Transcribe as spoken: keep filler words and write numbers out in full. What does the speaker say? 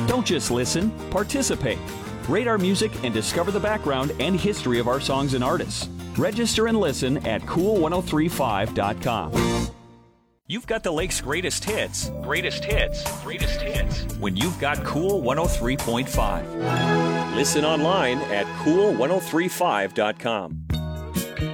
Don't just listen, participate. Rate our music and discover the background and history of our songs and artists. Register and listen at cool ten thirty-five dot com. You've got the Lake's greatest hits. Greatest hits. Greatest hits. When you've got Cool one oh three point five. Listen online at cool ten thirty-five dot com.